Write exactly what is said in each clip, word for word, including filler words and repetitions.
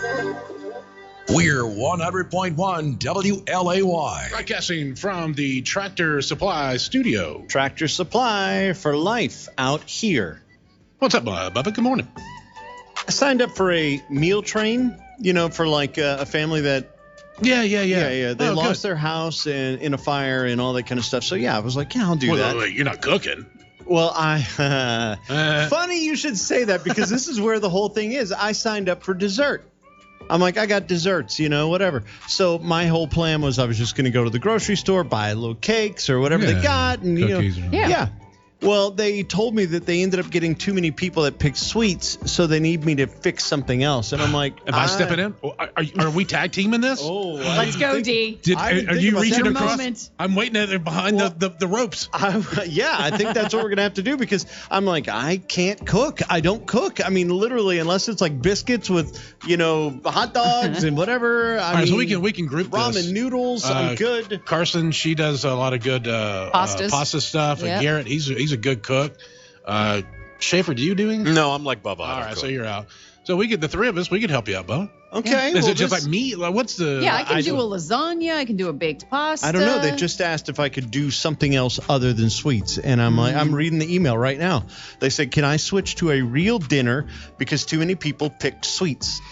We're one hundred point one W L A Y. Broadcasting from the Tractor Supply studio. Tractor Supply for life out here. What's up, uh, Bubba? Good morning. I signed up for a meal train, you know, for like uh, a family that, Yeah, yeah, yeah. yeah, yeah, they Oh, lost good. their house in, in a fire and all that kind of stuff. So, yeah, I was like, yeah, I'll do Wait, that. wait, wait, you're not cooking. Well, I, Uh, funny you should say that because this is where the whole thing is. I signed up for dessert. I'm like, I got desserts, you know, whatever. So my whole plan was I was just going to go to the grocery store, buy little cakes or whatever Yeah, they got. And, you know, cookies or- Yeah. yeah. Well, they told me that they ended up getting too many people that picked sweets, so they need me to fix something else. And I'm like, Am I stepping in? Are, are, are we tag teaming this? Oh, I Let's didn't go, think- D. Did, I are, didn't are think you about reaching that. across? Moment. I'm waiting at, behind Well- the, the, the ropes. I, yeah, I think that's what we're gonna have to do because I'm like, I can't cook. I don't cook. I mean, literally, unless it's like biscuits with, you know, hot dogs and whatever. I All right, mean, so we can we can group ramen this. noodles. Uh, I'm good. Carson, she does a lot of good uh, Pastas. uh, pasta stuff. Yep. And Garrett, he's a, he's a good cook. Uh, Schaefer, do you do anything? No, I'm like Bubba. All right, so you're out. So we could, the three of us, we could help you out, Bo. Okay. Is well, it just this- like meat? Like, what's the? Yeah, I can I do don't- a lasagna. I can do a baked pasta. I don't know. They just asked if I could do something else other than sweets, and I'm like, I'm reading the email right now. They said, can I switch to a real dinner because too many people picked sweets.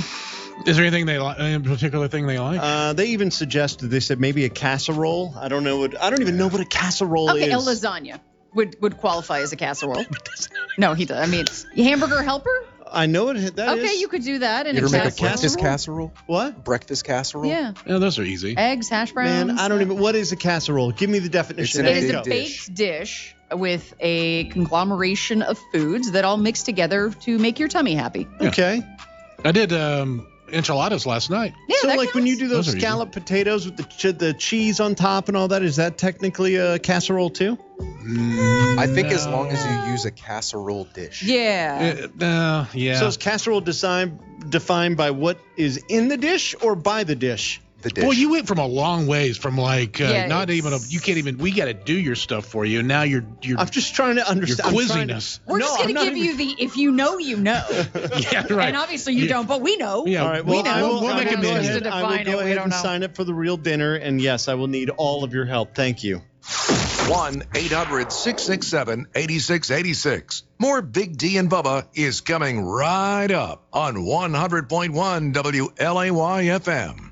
Is there anything they like? Any particular thing they like? Uh, they even suggested. They said maybe a casserole. I don't know what. I don't even know what a casserole Okay, a is. lasagna would would qualify as a casserole. No, he does. I mean, hamburger helper. I know it. That Okay, is- you could do that in You a ever make a casserole. breakfast casserole? What? Breakfast casserole? Yeah, yeah, those are easy. eggs, hash browns. Man, I don't even. What is a casserole? Give me the definition. It's It in is a a big baked dish with a conglomeration of foods that all mix together to make your tummy happy. Okay. I did um, enchiladas last night. Yeah, so, that like when you counts. do those, Those are easy. scallop potatoes with the ch- the cheese on top and all that, is that technically a casserole too? I think as No. long as you use a casserole dish. Yeah. Uh, uh, yeah. So is casserole design, defined by what is in the dish or by the dish? The dish. Well, you went from a long ways from like uh, Yeah, not it's- even a. You can't even. We got to do your stuff for you. Now you're you're. I'm just trying to you're understand. I'm quizzing trying to- us. We're No, just I'm going to not give even- you the if you know, you know. Yeah, right. And obviously you Yeah. don't, but we know. Yeah, All right. we Well, know. I will, We'll I make will a go menu. ahead, To I will define go it, we ahead don't and know. sign up for the real dinner. And yes, I will need all of your help. Thank you. one eight hundred six six seven eight six eight six. More Big D and Bubba is coming right up on one hundred point one W L A Y F M.